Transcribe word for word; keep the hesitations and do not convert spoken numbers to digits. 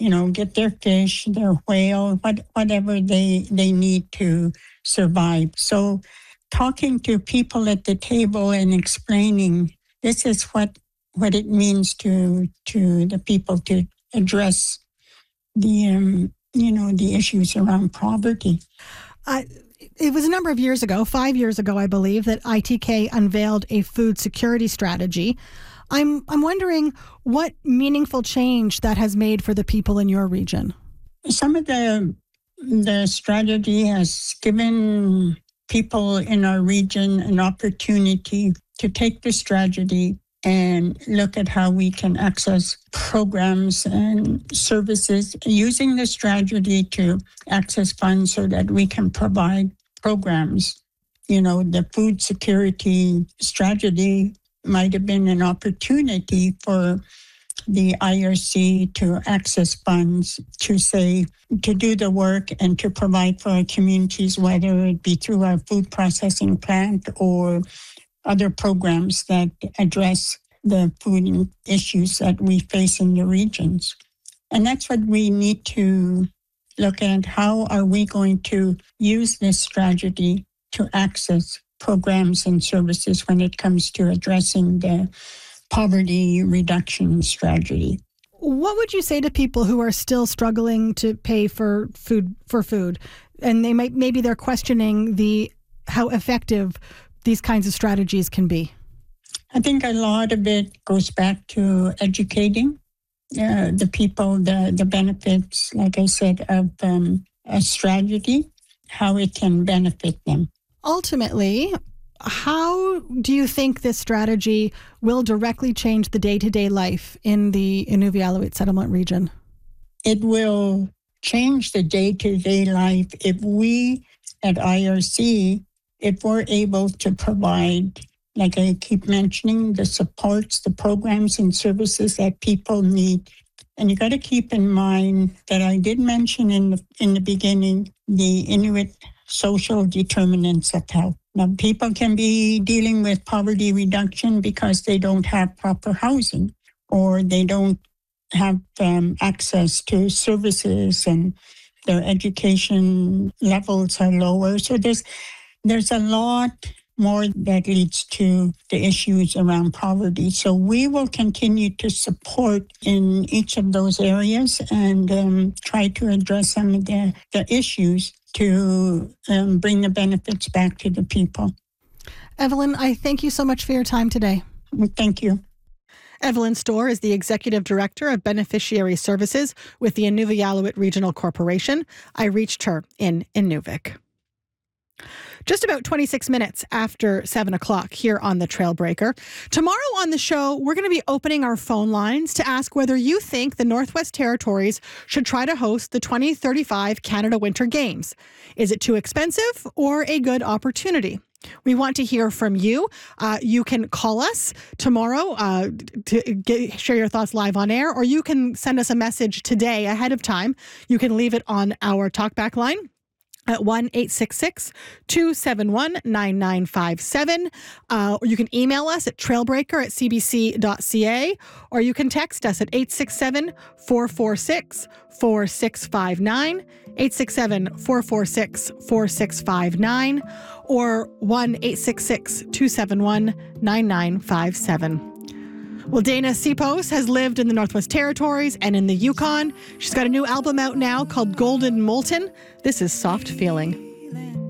you know, get their fish, their whale, what, whatever they, they need to survive. So talking to people at the table and explaining this is what, what it means to, to the people to address the, um, you know, the issues around poverty. Uh, it was a number of years ago, five years ago, I believe, that I T K unveiled a food security strategy. I'm I'm wondering what meaningful change that has made for the people in your region. Some of the the strategy has given people in our region an opportunity to take the strategy and look at how we can access programs and services using the strategy to access funds so that we can provide programs. You know, the food security strategy might have been an opportunity for the I R C to access funds to say, to do the work and to provide for our communities, whether it be through our food processing plant or other programs that address the food issues that we face in the regions. And that's what we need to look at. How are we going to use this strategy to access programs and services when it comes to addressing the poverty reduction strategy? What would you say to people who are still struggling to pay for food for food, and they might maybe they're questioning the how effective these kinds of strategies can be? I think a lot of it goes back to educating uh, the people, the, the benefits, like I said, of um, a strategy, how it can benefit them. Ultimately, how do you think this strategy will directly change the day-to-day life in the Inuvialuit settlement region? It will change the day-to-day life if we at I R C, if we're able to provide, like I keep mentioning, the supports, the programs and services that people need. And you got to keep in mind that I did mention in the, in the beginning, the Inuit social determinants of health. Now, people can be dealing with poverty reduction because they don't have proper housing or they don't have um, access to services and their education levels are lower. So there's there's a lot more that leads to the issues around poverty. So we will continue to support in each of those areas and um, try to address some of the, the issues to um, bring the benefits back to the people. Evelyn, I thank you so much for your time today. Thank you. Evelyn Storr is the Executive Director of Beneficiary Services with the Inuvialuit Regional Corporation. I reached her in Inuvik. Just about twenty-six minutes after seven o'clock here on The Trailbreaker. Tomorrow on the show, we're going to be opening our phone lines to ask whether you think the Northwest Territories should try to host the twenty thirty-five Canada Winter Games. Is it too expensive or a good opportunity? We want to hear from you. Uh, you can call us tomorrow uh, to get, share your thoughts live on air, or you can send us a message today ahead of time. You can leave it on our talkback line at one eight six six, two seven one, nine nine five seven. Uh, or you can email us at trailbreaker at c b c dot c a, or you can text us at eight six seven, four four six, four six five nine, eight six seven, four four six, four six five nine, or one eight six six, two seven one, nine nine five seven. Well, Dana Sipos has lived in the Northwest Territories and in the Yukon. She's got a new album out now called Golden Molten. This is Soft Feeling.